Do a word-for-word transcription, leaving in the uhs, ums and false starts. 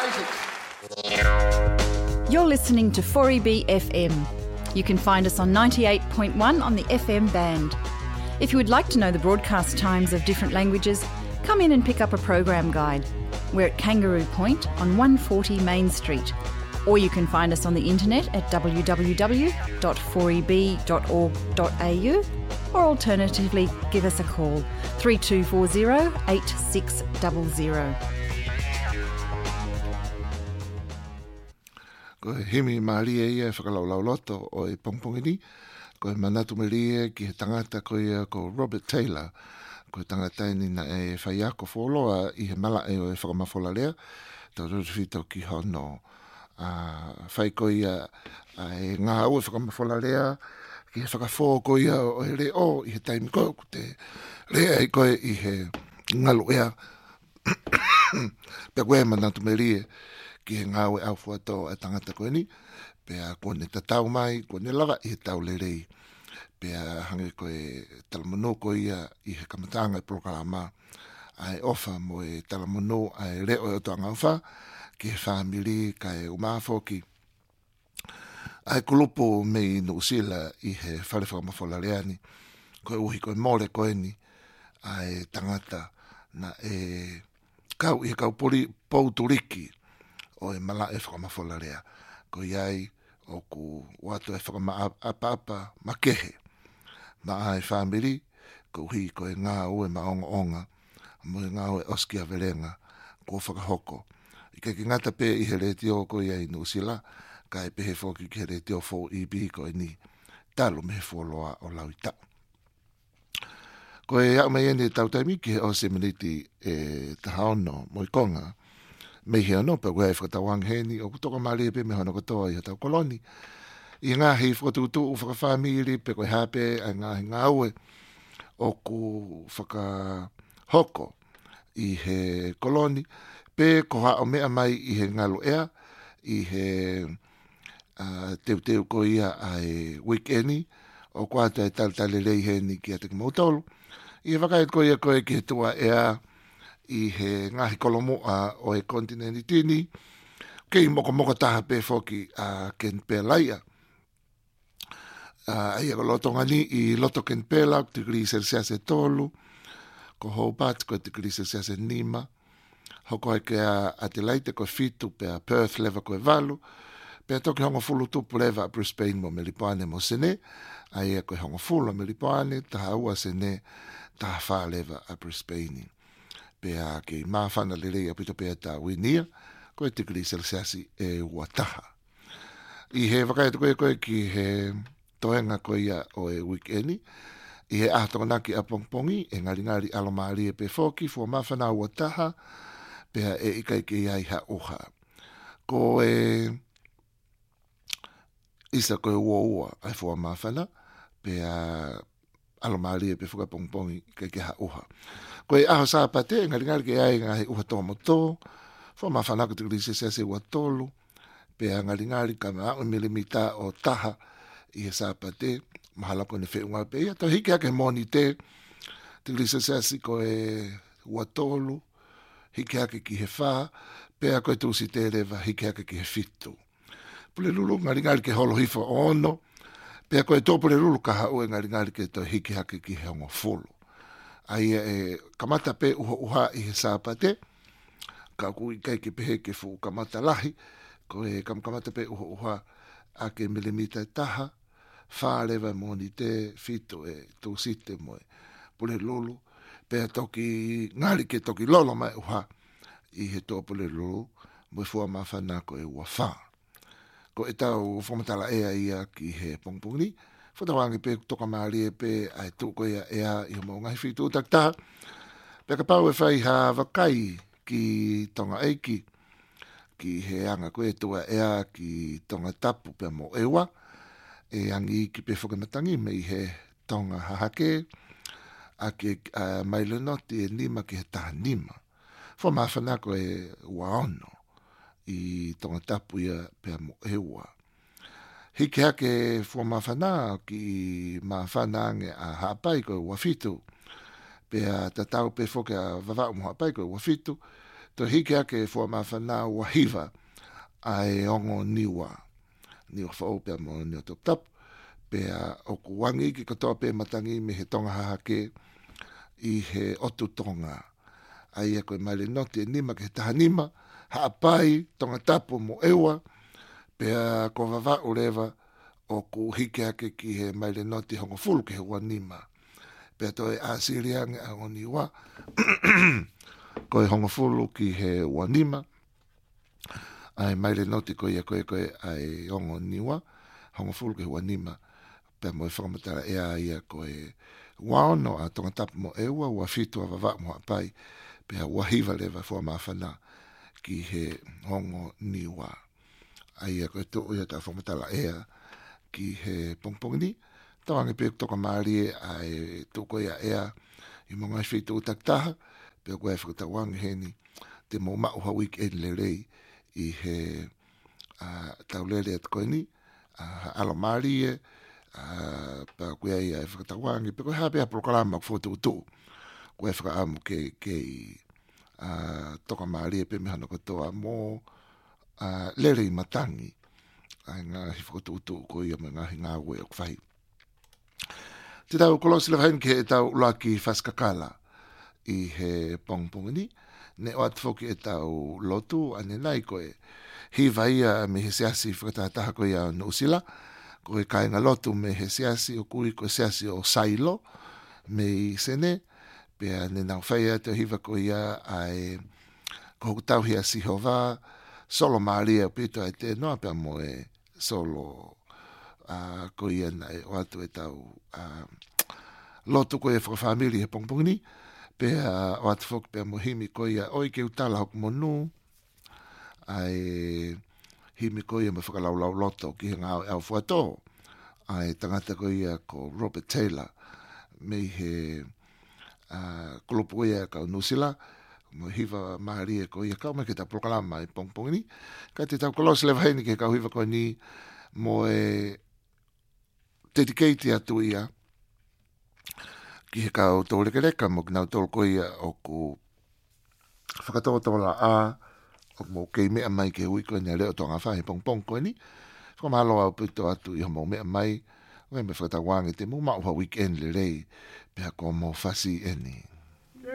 You're listening to four E B F M. You can find us on ninety-eight point one on the F M band. If you would like to know the broadcast times of different languages, come in and pick up a program guide. We're at Kangaroo Point on one forty Main Street. Or you can find us on the internet at w w w dot four e b dot org dot a u, or alternatively give us a call three two four zero eight six zero zero. Ko he himi maria ia e whakalaulau loto o e pongpongi ni. Ko he manatu maria ki he tangata ko ia ko Robert Taylor. Ko he tangata ni na e whaiako wholoa i he mala e o e whakamafola lea. Tau rurwhito ki hono. Uh, whai ko ia e ngā au e whakamafola lea. Ki he whakafo ko ia o e re o i he taimi ko ko te rea i koe i he ngalu ea. Pea koe manatu maria. Ki he ngāwe au fuato e tangata koe ni, pea kone tatau mai, kone laga i he tau lerei, pea hange koe talamono koe ia i he kamatanga i prokarama, ai ofa mo e talamono ai reo e otoa ngauwha, ki he whamiri ka e umafoki, ai kulupo mei no usila i he whalewhaka mawhola reani, koe uhi koe more koe ni, ai tangata na e kau i he kau pori pouturiki, o e mala e whakamafola rea. Ko iai o ku watu e whakama apa-apa makehe. Ma ai whamiri, ko hi ko e ngā ue maonga onga, mo e ngā ue oskia verenga, ko whakahoko. I ke ki ngata pe i he retio ko iai nusila, ka e pehe whoki ki he retio four E B ko e ni talo me he wholoa o lauita. Ko e au mai ene tau taimi ki he o seminiti e tahaono mo i konga, mei hea no, pe koe e whakatawang heni, o kutoka maari e pe me hono katoa i hatau koloni. I ngā hei whakatutu u whakawhamiri, pe koe hape, ai ngā he ngāue, o ku whakahoko i he koloni, pe ko hao mea mai i he ngalo ea, i he uh, teu teu ko ia ai weekendi, o kuata e taltale rei heni ki a te kamautolu. I he whakaet ko ia koe ki he tua ea, i he ngahi kolomoa o e kontinenti tini, kei moko moko taha pe foki a uh, Ken Pelaia. Uh, Aia ko loto ngani i loto Ken Pela, tikri Celsius e tolu, ko Hobart, ko tikri Celsius e nima, hoko e ke a Adelaide ko fitu pe a Perth leva ko e valu, pe a toki hongo fulu tupu leva a Brisbane mo Melipane mo sene, aia ko hongo fulu Melipane, taha ua sene, taha wha leva a Brisbane. Pea ke mawhana lirei a pito pea tā winia, koe tikiri Celsiasi e wataha. I he whakaetu koe koe ki he toenga koe ia o e weekendi, i he ahtonganaki a pongpongi, e ngari ngari alomari e pe foki, fua mawhana wataha, pea e ikai ke iai ha oha. Ko e isa koe ua ua ai fua mawhana, pea alomari e pe fuka pongpongi kai ke ha oha. Koe aho sa pate, ngari ngari ke ai ngahi uha tō moto, fo ma whanaka te krisi se se ua tolu, pe a ngari ngari ka ma au milimita o taha i he sa pate, mahala ko ne whiunga pe ia, tau hiki ake moni te, te krisi se se ko e ua tolu, hiki ake ki he wha, pe a koe tūsi te rewa, hiki ake ki he fitu. Pule lulu, ngari ngari ke holo hifo ono, pe a koe tō pule lulu ka hau e ngari ngari ke tau hiki ake ki he hongo fulu. Ai e kamata pe uha uha i he sāpate, ka ku i kai ke pehe ke fu kamata lahi, ko e kam kamata pe uha uha a ke milimita taha, whārewa moni te fito e tō site moe, pule lulu, pe a toki ngari ke toki lolo mai uha i he tō pule lulu, moe fua mawhana ko e ua wha. Ko e tau whamatala ea ia ki he pongpongi, whatawangi pe toka maari e pe ai tūko ia ea i ho maungahi whitu utakta. Pe ka pau e whai ha wakai ki tonga eiki, ki he anga koe tua ea ki tonga tapu pe mo ewa, e angi ki pe whakamatangi me i he tonga hahake, a ke uh, mailenoti e nima ki he taha nima. Wha mawhanako e waono i tonga tapu ia pe mo ewa. Hiki hake fua mawhana ki mawhanange a hapai koe wafitu. Pea tatau pe foke a vavau mo hapai koe wafitu. To hiki ake fua mawhana wahiva ai ongo niwa. Niwa whao pia mo ni o top tap. Pea o kuwangi ki katoa pe matangi me he tonga hahake i he otu tonga. Ai e koe maile noti e nima ke he taha nima. Haapai tonga tapu mo ewa. Pea ko vava urewa o ku hiki ake ki he maile noti hongo fulu ke he wanima. Pea toi a siriange a ngoniwa. Koe hongo fulu ki he wanima. Ai maile noti koe ia koe koe ai hongo niwa. Hongo fulu ke he wanima. Pea moe whakamatara ea ia koe waono a tonga tapu mo ewa. Ua fitu a vava mo hapai. Pea wahiva lewa fua mawhana ki he hongo niwa. Ai ia koe tu ia ta whakamatara ea ki he pongpongini. Tawangi pe toka maari ai tu koe ia ea i mga i fitu utaktaha. Pea koe whakatawangi heni te mo mauha weekend le rei i he uh, taulele at koe ni. Uh, alo maari e uh, pa koe ia e whakatawangi. Pea koe hapea prokarama ku fotu utu. Koe whakaamu ke, ke uh, toka maari e pe mihana katoa mo uh, lere i matangi. Ai ngā hi whakatu utu koe ia me ngā hi ngā ue o kwhahi. Te tau kolosi lewa hen ke e tau laki whaskakala i he pongpongini. Ne o atu whoki e tau lotu ane nai koe hi vaia me he seasi whakatataha koe ia no usila. Koe kainga lotu me he seasi o kui koe seasi o sailo me i sene. Pea ne nau whaia te hiva koe ia ai kohu tau hia sihova solo Maria pito ai te noa pea moe solo uh, koe ia nai o atu e tau uh, lotu koe e whakafamili he pongpongini. Pea o atu whok pea mo himi koe ia oi ke utala hoku monu. Ai himi koe ia me whakalaulau loto ki he ngā au fuato. Ai tangata koe ia ko Robert Taylor me he uh, kulupu ia ka Nusila. Mo hiva maari e koe ia kau me ke ta prokalama i pongpongini. Ka te tau kolosi lewa heni ke kau hiva koe ni mo e dedicate atu ia ki he kau tōrekereka mo ki nau tōru koe ia o ku whakatoa a o mo kei mea mai ke hui koe ni a leo tō ngā whahe pongpong koe ni. Whakamahalo au pito atu i homo mea mai. Wai me whakatawangi te mo mauha weekend le rei pia ko mo fasi eni.